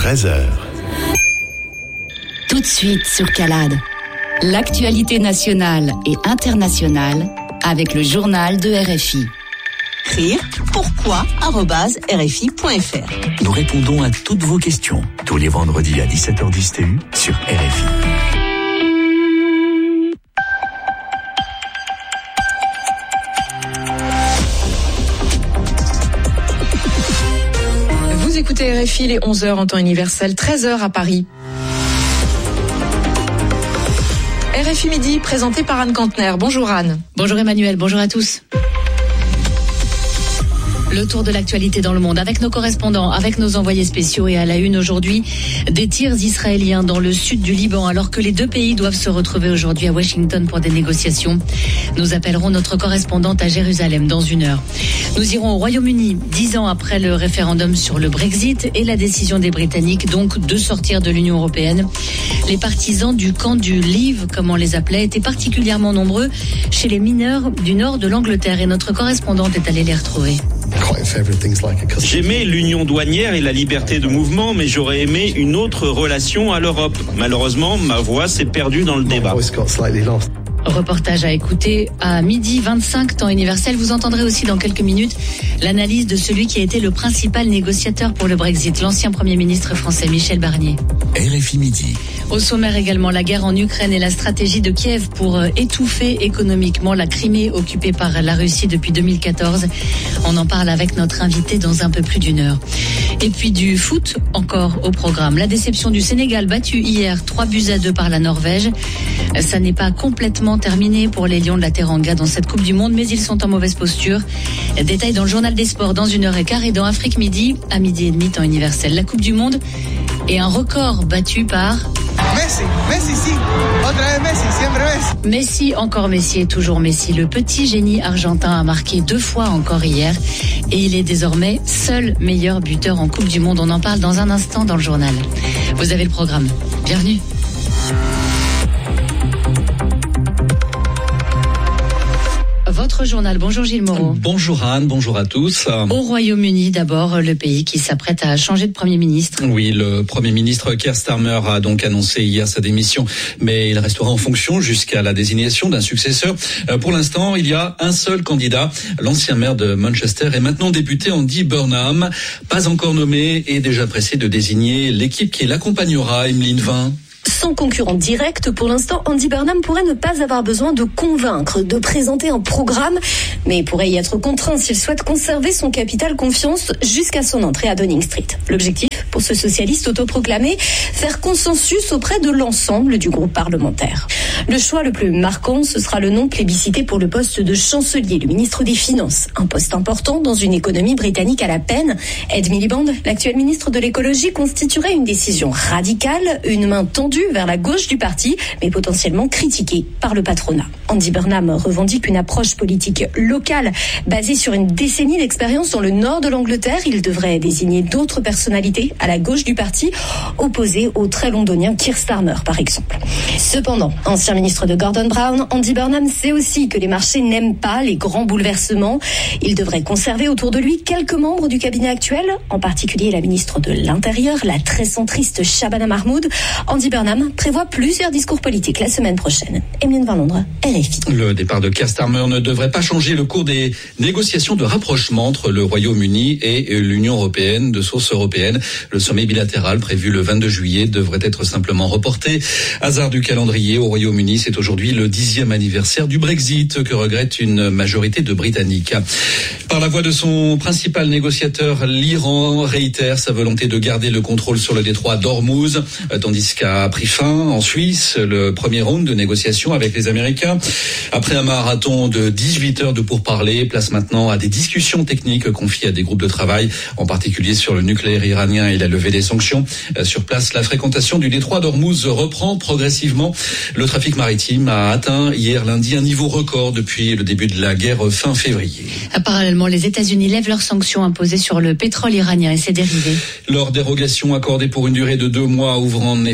13h. Tout de suite sur CALAD, l'actualité nationale et internationale avec le journal de RFI. Écrire pourquoi @rfi.fr. Nous répondons à toutes vos questions tous les vendredis à 17h10 TU sur RFI. Vous écoutez RFI, les 11h en temps universel, 13h à Paris. RFI Midi, présenté par Anne Kantner. Bonjour Anne. Bonjour Emmanuel, bonjour à tous. Le tour de l'actualité dans le monde avec nos correspondants, avec nos envoyés spéciaux et à la une aujourd'hui, des tirs israéliens dans le sud du Liban alors que les deux pays doivent se retrouver aujourd'hui à Washington pour des négociations. Nous appellerons notre correspondante à Jérusalem dans une heure. Nous irons au Royaume-Uni, 10 ans après le référendum sur le Brexit et la décision des Britanniques donc de sortir de l'Union européenne. Les partisans du camp du Leave, comme on les appelait, étaient particulièrement nombreux chez les mineurs du nord de l'Angleterre et notre correspondante est allée les retrouver. J'aimais l'union douanière et la liberté de mouvement, mais j'aurais aimé une autre relation à l'Europe. Malheureusement, ma voix s'est perdue dans le débat. Reportage à écouter à 12h25 temps universel. Vous entendrez aussi dans quelques minutes l'analyse de celui qui a été le principal négociateur pour le Brexit, l'ancien Premier ministre français Michel Barnier. RFI Midi. Au sommaire également, la guerre en Ukraine et la stratégie de Kiev pour étouffer économiquement la Crimée occupée par la Russie depuis 2014. On en parle avec notre invité dans un peu plus d'une heure. Et puis du foot encore au programme. La déception du Sénégal battu hier 3-2 par la Norvège. Ça n'est pas complètement terminé pour les Lions de la Teranga dans cette Coupe du Monde, mais ils sont en mauvaise posture. Détail dans le journal des sports dans 1h15 et dans Afrique Midi à 12h30 temps universel. La Coupe du Monde et un record battu par Messi, si. Otra vez Messi, siempre Messi. Messi, encore Messi et toujours Messi. Le petit génie argentin a marqué 2 fois encore hier et il est désormais seul meilleur buteur en Coupe du Monde. On en parle dans un instant dans le journal. Vous avez le programme. Bienvenue. Votre journal. Bonjour Gilles Moreau. Bonjour Anne, bonjour à tous. Au Royaume-Uni d'abord, le pays qui s'apprête à changer de Premier ministre. Oui, le Premier ministre Keir Starmer a donc annoncé hier sa démission, mais il restera en fonction jusqu'à la désignation d'un successeur. Pour l'instant, il y a un seul candidat, l'ancien maire de Manchester et maintenant député Andy Burnham, pas encore nommé et déjà pressé de désigner l'équipe qui l'accompagnera, Emeline Vin. Sans concurrent direct, pour l'instant, Andy Burnham pourrait ne pas avoir besoin de convaincre, de présenter un programme, mais il pourrait y être contraint s'il souhaite conserver son capital confiance jusqu'à son entrée à Downing Street. L'objectif, pour ce socialiste autoproclamé, faire consensus auprès de l'ensemble du groupe parlementaire. Le choix le plus marquant, ce sera le nom plébiscité pour le poste de chancelier, le ministre des Finances. Un poste important dans une économie britannique à la peine. Ed Miliband, l'actuel ministre de l'écologie, constituerait une décision radicale, une main tendue vers la gauche du parti, mais potentiellement critiquée par le patronat. Andy Burnham revendique une approche politique locale basée sur une décennie d'expérience dans le nord de l'Angleterre. Il devrait désigner d'autres personnalités à la gauche du parti, opposées au très londonien Keir Starmer, par exemple. Cependant, ancien ministre de Gordon Brown, Andy Burnham sait aussi que les marchés n'aiment pas les grands bouleversements. Il devrait conserver autour de lui quelques membres du cabinet actuel, en particulier la ministre de l'Intérieur, la très centriste Shabana Mahmoud. Andy Burnham prévoit plusieurs discours politiques la semaine prochaine. Emeline Van Londres, RFI. Le départ de Keir Starmer ne devrait pas changer le cours des négociations de rapprochement entre le Royaume-Uni et l'Union européenne de source européenne. Le sommet bilatéral prévu le 22 juillet devrait être simplement reporté. Hasard du calendrier, au Royaume-Uni, c'est aujourd'hui le 10e anniversaire du Brexit que regrette une majorité de Britanniques. Par la voix de son principal négociateur, l'Iran réitère sa volonté de garder le contrôle sur le détroit d'Ormuz, tandis qu'a pris fin en Suisse le premier round de négociations avec les Américains. Après un marathon de 18 heures de pourparlers, place maintenant à des discussions techniques confiées à des groupes de travail, en particulier sur le nucléaire iranien et la levée des sanctions. Sur place, la fréquentation du détroit d'Ormuz reprend progressivement. Le trafic maritime a atteint hier lundi un niveau record depuis le début de la guerre fin février. Parallèlement, les États-Unis lèvent leurs sanctions imposées sur le pétrole iranien et ses dérivés. Leur dérogation accordée pour une durée de 2 mois ouvre en effet la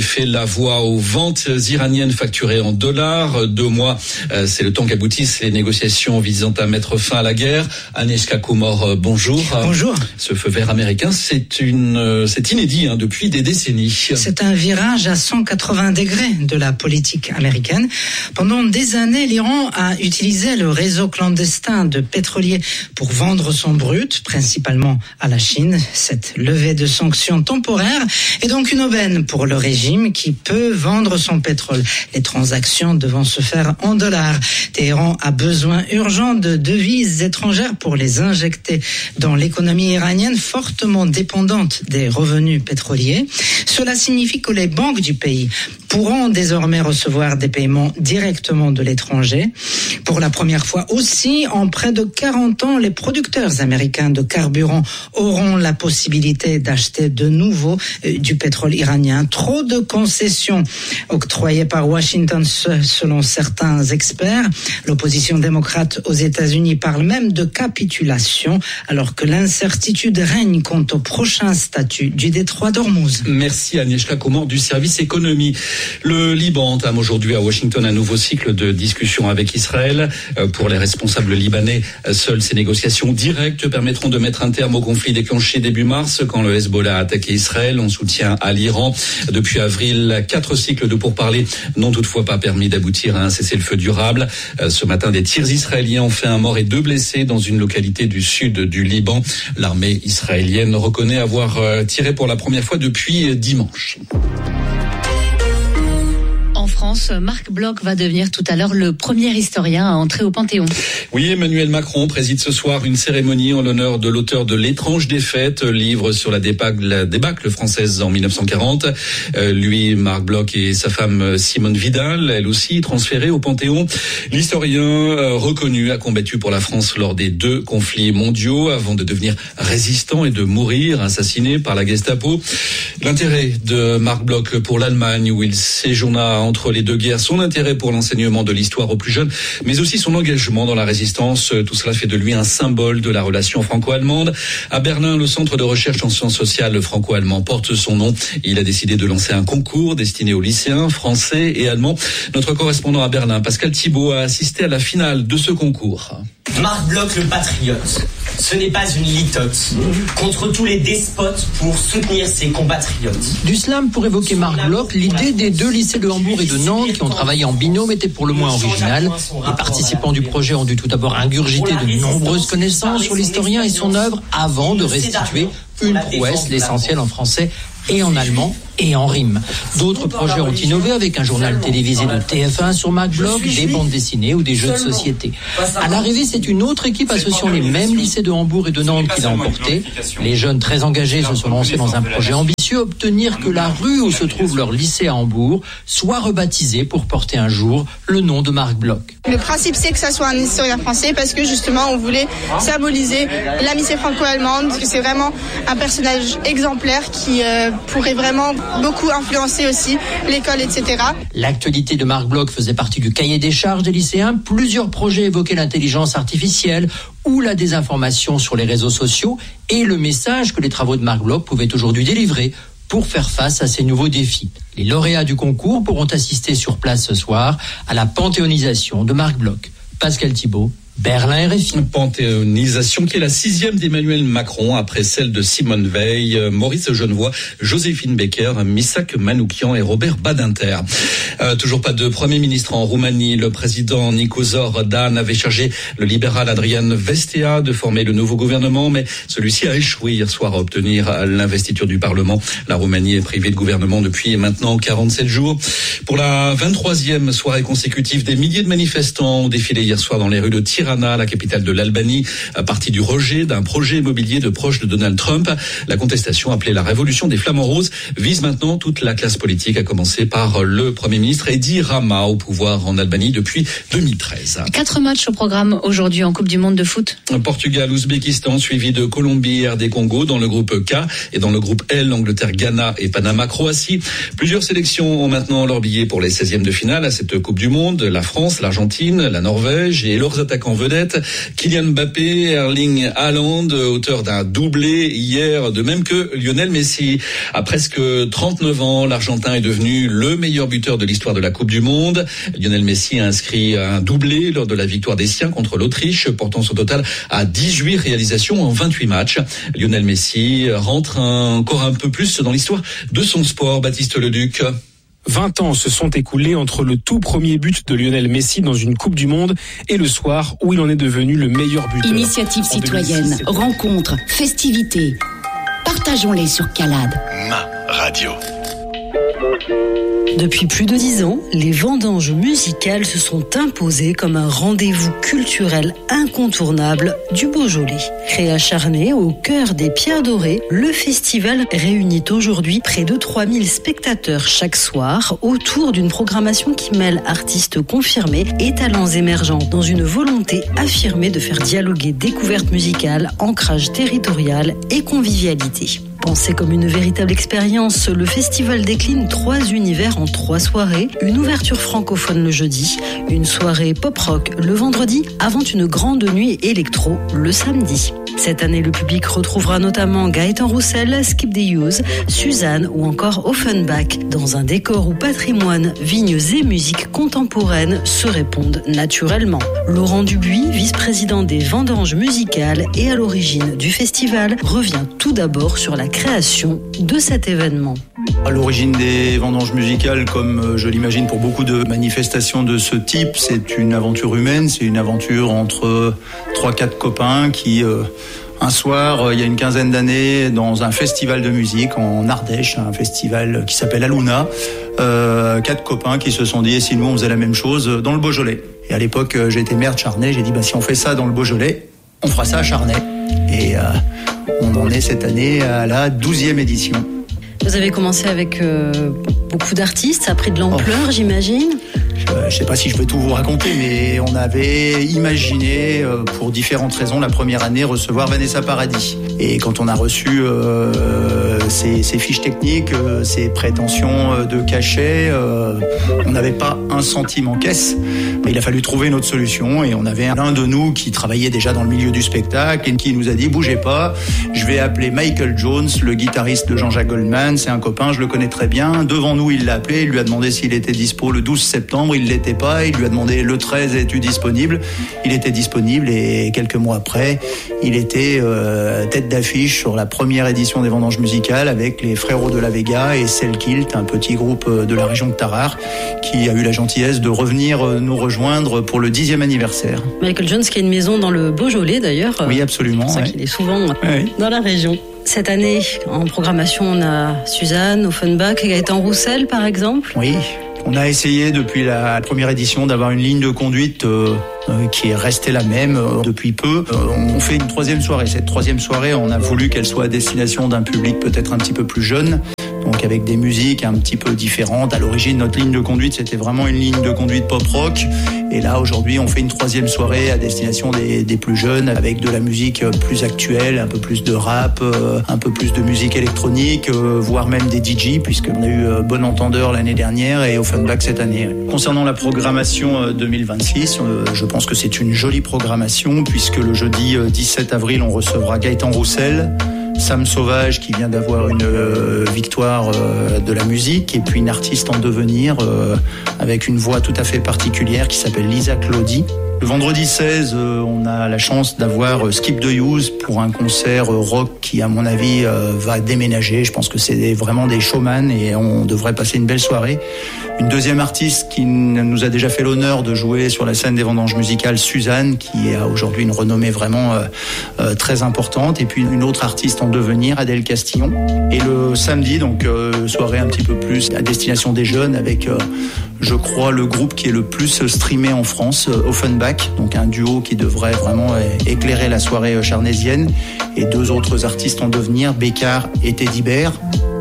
la voie aux ventes iraniennes facturées en dollars. 2 mois, c'est le temps qu'aboutissent les négociations visant à mettre fin à la guerre. Agnieszka Kumor, bonjour. Bonjour. Ce feu vert américain, c'est inédit depuis des décennies. C'est un virage à 180 degrés de la politique américaine. Pendant des années, l'Iran a utilisé le réseau clandestin de pétroliers pour vendre son brut, principalement à la Chine. Cette levée de sanctions temporaires est donc une aubaine pour le régime qui peut vendre son pétrole. Les transactions devant se faire en dollars. Téhéran a besoin urgent de devises étrangères pour les injecter dans l'économie iranienne fortement dépendante des revenus pétroliers. Cela signifie que les banques du pays pourront désormais recevoir des paiements directement de l'étranger. Pour la première fois aussi, en près de 40 ans, les producteurs américains de carburant auront la possibilité d'acheter de nouveau du pétrole iranien. Trop de concessions octroyées par Washington selon certains experts. L'opposition démocrate aux États-Unis parle même de capitulation alors que l'incertitude règne quant au prochain statut du détroit d'Ormuz. Merci Agnieszka Kumor du service économie. Le Liban entame aujourd'hui à Washington un nouveau cycle de discussions avec Israël. Pour les responsables libanais, seules ces négociations directes permettront de mettre un terme au conflit déclenché début mars quand le Hezbollah a attaqué Israël en soutien à l'Iran. Depuis avril, 4 cycles de pourparlers n'ont toutefois pas permis d'aboutir à un cessez-le-feu durable. Ce matin, des tirs israéliens ont fait un mort et 2 blessés dans une localité du sud du Liban. L'armée israélienne reconnaît avoir tiré pour la première fois depuis dimanche. En France, Marc Bloch va devenir tout à l'heure le premier historien à entrer au Panthéon. Oui, Emmanuel Macron préside ce soir une cérémonie en l'honneur de l'auteur de L'étrange défaite, livre sur la débâcle française en 1940. Lui, Marc Bloch, et sa femme Simone Vidal, elle aussi transférée au Panthéon. L'historien reconnu a combattu pour la France lors des 2 conflits mondiaux avant de devenir résistant et de mourir assassiné par la Gestapo. L'intérêt de Marc Bloch pour l'Allemagne où il séjourna entre les 2 guerres, son intérêt pour l'enseignement de l'histoire aux plus jeunes, mais aussi son engagement dans la résistance. Tout cela fait de lui un symbole de la relation franco-allemande. À Berlin, le centre de recherche en sciences sociales franco-allemand porte son nom. Il a décidé de lancer un concours destiné aux lycéens français et allemands. Notre correspondant à Berlin, Pascal Thibault, a assisté à la finale de ce concours. Marc Bloch, le patriote, ce n'est pas une litote contre tous les despotes pour soutenir ses compatriotes. Du slam pour évoquer Marc Bloch, l'idée des 2 lycées de Hambourg et de Nantes qui ont travaillé en binôme était pour le moins originale. Les participants du projet ont dû tout d'abord ingurgiter de nombreuses connaissances sur l'historien et son œuvre avant de restituer une prouesse, l'essentiel en français et en allemand et en rime. D'autres projets ont innové avec un journal télévisé de TF1 sur Marc Bloch, des bandes dessinées ou des jeux de société. À l'arrivée, c'est une autre équipe associant les mêmes lycées de Hambourg et de Nantes qui l'a emporté. Les jeunes très engagés se sont lancés dans un projet ambitieux, obtenir que la rue où se trouve leur lycée à Hambourg soit rebaptisée pour porter un jour le nom de Marc Bloch. Le principe, c'est que ça soit un historien français parce que justement, on voulait symboliser l'amitié franco-allemande, parce que c'est vraiment un personnage exemplaire qui pourrait vraiment beaucoup influencer aussi l'école, etc. L'actualité de Marc Bloch faisait partie du cahier des charges des lycéens. Plusieurs projets évoquaient l'intelligence artificielle ou la désinformation sur les réseaux sociaux et le message que les travaux de Marc Bloch pouvaient aujourd'hui délivrer pour faire face à ces nouveaux défis. Les lauréats du concours pourront assister sur place ce soir à la panthéonisation de Marc Bloch. Pascal Thibault, Berlin RFI. Panthéonisation qui est la 6e d'Emmanuel Macron après celle de Simone Veil, Maurice Genevoix, Joséphine Baker, Misak Manoukian et Robert Badinter. Toujours pas de Premier ministre en Roumanie. Le président Nicozor Dan avait chargé le libéral Adrian Vestea de former le nouveau gouvernement, mais celui-ci a échoué hier soir à obtenir l'investiture du Parlement. La Roumanie est privée de gouvernement depuis maintenant 47 jours. Pour la 23e soirée consécutive, des milliers de manifestants ont défilé hier soir dans les rues de Tirana, la capitale de l'Albanie, partie du rejet d'un projet immobilier de proches de Donald Trump. La contestation, appelée la révolution des flamants roses, vise maintenant toute la classe politique, à commencer par le Premier ministre Edi Rama, au pouvoir en Albanie depuis 2013. 4 matchs au programme aujourd'hui en Coupe du Monde de foot. Portugal, Ouzbékistan, suivi de Colombie et RD Congo dans le groupe K, et dans le groupe L, Angleterre, Ghana et Panama, Croatie. Plusieurs sélections ont maintenant leur billet pour les 16e de finale à cette Coupe du Monde. La France, l'Argentine, la Norvège et leurs attaquants vedette. Kylian Mbappé, Erling Haaland, auteur d'un doublé hier, de même que Lionel Messi. À presque 39 ans, l'Argentin est devenu le meilleur buteur de l'histoire de la Coupe du Monde. Lionel Messi a inscrit un doublé lors de la victoire des siens contre l'Autriche, portant son total à 18 réalisations en 28 matchs. Lionel Messi rentre encore un peu plus dans l'histoire de son sport. Baptiste Leduc. 20 ans se sont écoulés entre le tout premier but de Lionel Messi dans une Coupe du Monde et le soir où il en est devenu le meilleur buteur. Initiative citoyenne, rencontres, festivités. Partageons-les sur CALAD. Ma radio. Depuis plus de 10 ans, les vendanges musicales se sont imposées comme un rendez-vous culturel incontournable du Beaujolais. Créé à Charnay, au cœur des Pierres Dorées, le festival réunit aujourd'hui près de 3000 spectateurs chaque soir autour d'une programmation qui mêle artistes confirmés et talents émergents dans une volonté affirmée de faire dialoguer découverte musicale, ancrage territorial et convivialité. Pensé comme une véritable expérience, le festival décline 3 univers en 3 soirées, une ouverture francophone le jeudi, une soirée pop-rock le vendredi, avant une grande nuit électro le samedi. Cette année, le public retrouvera notamment Gaëtan Roussel, Skip the Use, Suzanne ou encore Offenbach, dans un décor où patrimoine, vignes et musique contemporaine se répondent naturellement. Laurent Dubuis, vice-président des vendanges musicales et à l'origine du festival, revient tout d'abord sur la création de cet événement. À l'origine des vendanges musicales, comme je l'imagine pour beaucoup de manifestations de ce type, c'est une aventure humaine, c'est une aventure entre 3-4 copains qui, un soir, il y a une quinzaine d'années, dans un festival de musique en Ardèche, un festival qui s'appelle Aluna, 4 copains qui se sont dit, et si nous on faisait la même chose dans le Beaujolais. Et à l'époque, j'étais maire de Charnay, j'ai dit, si on fait ça dans le Beaujolais, on fera ça à Charnay. Et on en est cette année à la 12e édition. Vous avez commencé avec beaucoup d'artistes, ça a pris de l'ampleur, j'imagine. Je ne sais pas si je peux tout vous raconter, mais on avait imaginé, pour différentes raisons, la première année recevoir Vanessa Paradis. Et quand on a reçu ses fiches techniques, ses prétentions de cachet, on n'avait pas un centime en caisse. Mais il a fallu trouver une autre solution et on avait l'un de nous qui travaillait déjà dans le milieu du spectacle et qui nous a dit « Bougez pas, je vais appeler Michael Jones, le guitariste de Jean-Jacques Goldman, c'est un copain, je le connais très bien. » Devant nous, il l'a appelé, il lui a demandé s'il était dispo le 12 septembre, il l'était pas, il lui a demandé le 13, es-tu disponible ? Il était disponible et quelques mois après, il était tête d'affiche sur la première édition des vendanges musicales avec les Frérots de la Vega et Selkilt, un petit groupe de la région de Tarare qui a eu la gentillesse de revenir nous rejoindre pour le 10e anniversaire. Michael Jones qui a une maison dans le Beaujolais d'ailleurs. Oui, absolument. C'est pour ça qu'il est souvent dans la région. Cette année, en programmation, on a Suzanne, Offenbach, Gaëtan Roussel par exemple. Oui. On a essayé depuis la première édition d'avoir une ligne de conduite qui est restée la même depuis peu. On fait une 3e soirée. Cette 3e soirée, on a voulu qu'elle soit à destination d'un public peut-être un petit peu plus jeune. Donc avec des musiques un petit peu différentes. À l'origine, notre ligne de conduite, c'était vraiment une ligne de conduite pop-rock. Et là, aujourd'hui, on fait une 3e soirée à destination des plus jeunes, avec de la musique plus actuelle, un peu plus de rap, un peu plus de musique électronique, voire même des DJ, puisqu'on a eu Bon Entendeur l'année dernière et Offenbach cette année. Concernant la programmation 2026, je pense que c'est une jolie programmation, puisque le jeudi 17 avril, on recevra Gaëtan Roussel, Sam Sauvage qui vient d'avoir une victoire de la musique et puis une artiste en devenir avec une voix tout à fait particulière qui s'appelle Lisa Claudi. Le vendredi 16, on a la chance d'avoir Skip the Use pour un concert rock qui, à mon avis, va déménager. Je pense que c'est vraiment des showman et on devrait passer une belle soirée. Une deuxième artiste qui nous a déjà fait l'honneur de jouer sur la scène des vendanges musicales, Suzanne, qui a aujourd'hui une renommée vraiment très importante. Et puis une autre artiste en devenir, Adèle Castillon. Et le samedi, donc soirée un petit peu plus à destination des jeunes avec, je crois, le groupe qui est le plus streamé en France, Offenbach. Donc un duo qui devrait vraiment éclairer la soirée charnaisienne. Et 2 autres artistes en devenir, Bécard et Teddy Bear.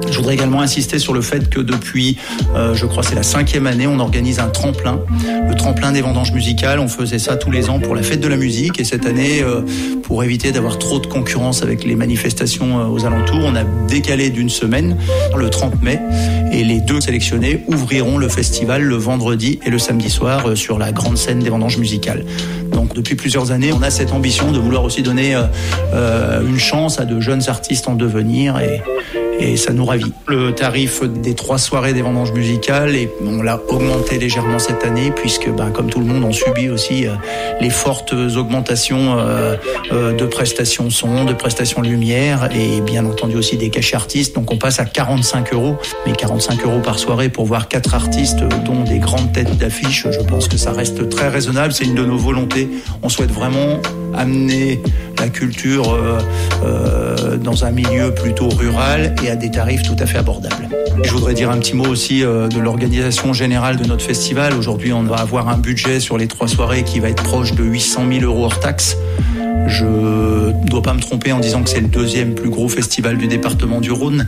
Je voudrais également insister sur le fait que depuis, je crois c'est la 5e année, on organise un tremplin, le tremplin des vendanges musicales. On faisait ça tous les ans pour la fête de la musique, et cette année, pour éviter d'avoir trop de concurrence avec les manifestations aux alentours, on a décalé d'une semaine, le 30 mai, et les 2 sélectionnés ouvriront le festival le vendredi et le samedi soir sur la grande scène des vendanges musicales. Donc depuis plusieurs années, on a cette ambition de vouloir aussi donner une chance à de jeunes artistes en devenir, et ça nous ravit. Le tarif des 3 soirées des vendanges musicales, et on l'a augmenté légèrement cette année, puisque comme tout le monde, on subit aussi les fortes augmentations de prestations son, de prestations lumière, et bien entendu aussi des cachets artistes. Donc on passe à 45 €, mais 45 € par soirée pour voir 4 artistes, dont des grandes têtes d'affiche, je pense que ça reste très raisonnable. C'est une de nos volontés. On souhaite vraiment amener la culture dans un milieu plutôt rural et à des tarifs tout à fait abordables. Je voudrais dire un petit mot aussi de l'organisation générale de notre festival. Aujourd'hui, on va avoir un budget sur les 3 soirées qui va être proche de 800 000 € hors taxes. Je ne dois pas me tromper en disant que c'est le 2e plus gros festival du département du Rhône,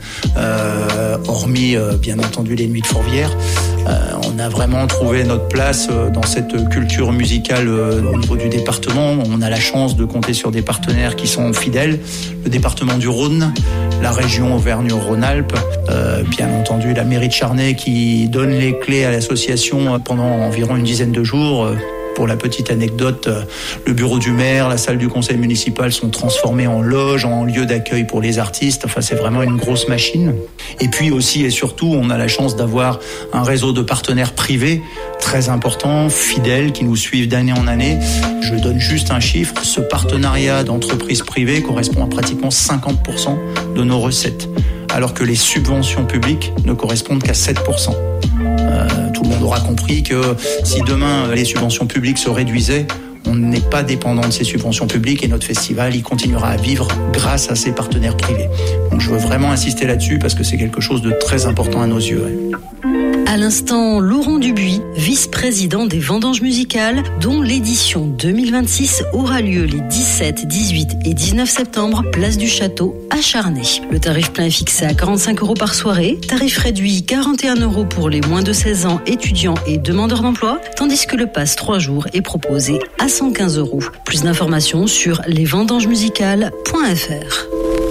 hormis bien entendu les Nuits de Fourvière. On a vraiment trouvé notre place dans cette culture musicale au niveau du département. On a la chance de compter sur des partenaires qui sont fidèles. Le département du Rhône, la région Auvergne-Rhône-Alpes, bien entendu la mairie de Charnay qui donne les clés à l'association pendant environ une dizaine de jours. Pour la petite anecdote, le bureau du maire, la salle du conseil municipal sont transformés en loge, en lieu d'accueil pour les artistes. Enfin, c'est vraiment une grosse machine. Et puis aussi et surtout, on a la chance d'avoir un réseau de partenaires privés très important, fidèles, qui nous suivent d'année en année. Je donne juste un chiffre. Ce partenariat d'entreprises privées correspond à pratiquement 50% de nos recettes, alors que les subventions publiques ne correspondent qu'à 7%. Tout le monde aura compris que si demain les subventions publiques se réduisaient, on n'est pas dépendant de ces subventions publiques, et notre festival il continuera à vivre grâce à ses partenaires privés. Donc je veux vraiment insister là-dessus parce que c'est quelque chose de très important à nos yeux. À l'instant, Laurent Dubuis, vice-président des vendanges musicales, dont l'édition 2026 aura lieu les 17, 18 et 19 septembre, place du Château à Charnay. Le tarif plein est fixé à 45 € par soirée, tarif réduit 41 € pour les moins de 16 ans, étudiants et demandeurs d'emploi, tandis que le pass 3 jours est proposé à 115 €. Plus d'informations sur lesvendangesmusicales.fr.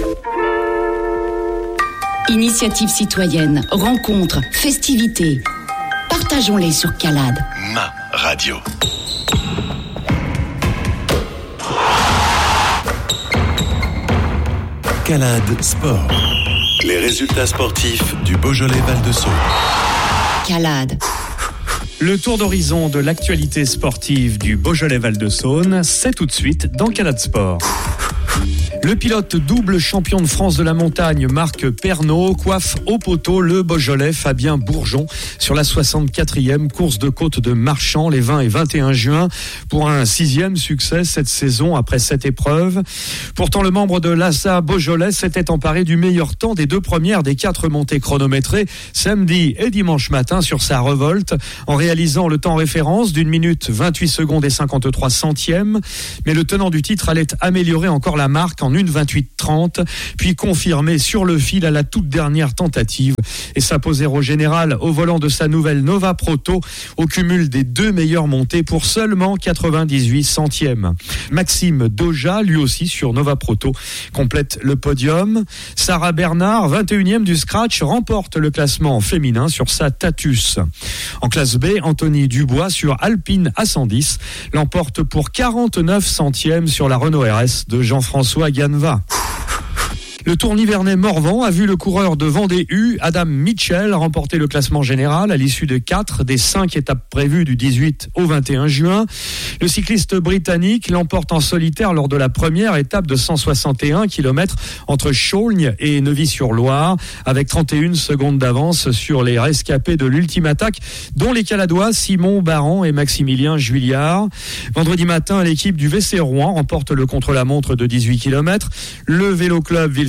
Initiatives citoyennes, rencontres, festivités. Partageons-les sur Calade. Ma radio. Calade Sport. Les résultats sportifs du Beaujolais Val-de-Saône. Calade. Le tour d'horizon de l'actualité sportive du Beaujolais Val-de-Saône, c'est tout de suite dans Calade Sport. Le pilote double champion de France de la montagne Marc Pernaut coiffe au poteau le Beaujolais Fabien Bourgeon sur la 64e course de côte de Marchand les 20 et 21 juin pour un 6e succès cette saison après 7 épreuves. Pourtant, le membre de l'ASA Beaujolais s'était emparé du meilleur temps des 2 premières des 4 montées chronométrées samedi et dimanche matin sur sa revolte en réalisant le temps référence d'1 minute 28 secondes et 53 centièmes. Mais le tenant du titre allait améliorer encore la marque en 1:28:30, puis confirmé sur le fil à la toute dernière tentative et s'imposer au général au volant de sa nouvelle Nova Proto au cumul des 2 meilleures montées pour seulement 98 centièmes. Maxime Doja, lui aussi sur Nova Proto, complète le podium. Sarah Bernard, 21e du scratch, remporte le classement féminin sur sa Tatus. En classe B, Anthony Dubois sur Alpine A110 l'emporte pour 49 centièmes sur la Renault RS de Jean-François Ganva. Le Tour Nivernais Morvan a vu le coureur de Vendée U, Adam Mitchell, remporter le classement général à l'issue de 4 des 5 étapes prévues du 18 au 21 juin. Le cycliste britannique l'emporte en solitaire lors de la première étape de 161 km entre Chaulgnes et Neuvy-sur-Loire, avec 31 secondes d'avance sur les rescapés de l'ultime attaque, dont les Caladois Simon Baran et Maximilien Juillard. Vendredi matin, l'équipe du VC Rouen remporte le contre-la-montre de 18 km. Le Vélo Club Villefranche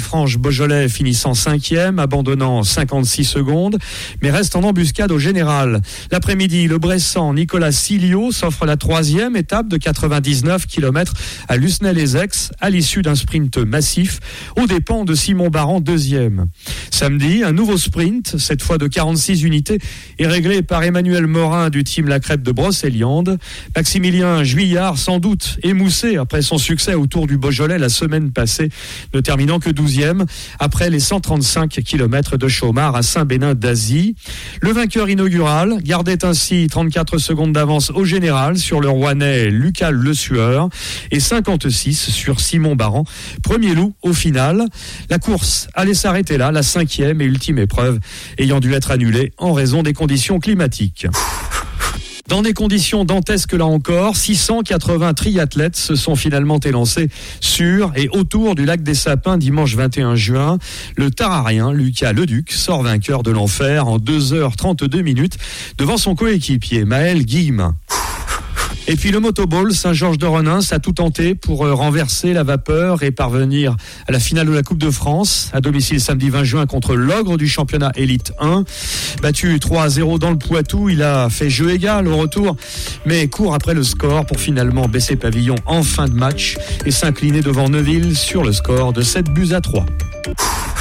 Villefranche-Beaujolais finissant 5e, abandonnant 56 secondes, mais reste en embuscade au général. L'après-midi, le Bressan Nicolas Silio s'offre la 3e étape de 99 km à Lusnel-les-Aix à l'issue d'un sprint massif aux dépens de Simon Baran 2e. Samedi, un nouveau sprint, cette fois de 46 unités, est réglé par Emmanuel Morin du team La Crêpe de Brocéliande. Maximilien Juillard, sans doute émoussé après son succès au Tour du Beaujolais la semaine passée, ne terminant que 12e après les 135 km de Chaumard à Saint-Bénin d'Asie. Le vainqueur inaugural gardait ainsi 34 secondes d'avance au général sur le Rouennais Lucas Le Sueur et 56 sur Simon Baran, premier loup au final. La course allait s'arrêter là, la 5e et ultime épreuve ayant dû être annulée en raison des conditions climatiques. Dans des conditions dantesques là encore, 680 triathlètes se sont finalement élancés sur et autour du lac des Sapins dimanche 21 juin. Le Tararien Lucas Leduc sort vainqueur de l'enfer en 2h32 minutes devant son coéquipier Maël Guillemin. Et puis le motoball Saint-Georges-de-Renins a tout tenté pour renverser la vapeur et parvenir à la finale de la Coupe de France à domicile samedi 20 juin contre l'ogre du championnat élite 1. Battu 3-0 dans le Poitou, il a fait jeu égal au retour, mais court après le score pour finalement baisser pavillon en fin de match et s'incliner devant Neuville sur le score de 7-3.